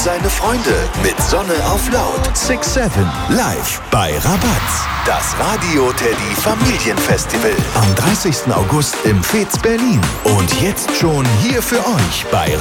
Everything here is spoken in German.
seine Freunde mit Sonne auf Laut. 6-7 live bei Rabatz. Das Radio Teddy Familienfestival am 30. August im Fez Berlin. Und jetzt schon hier für euch bei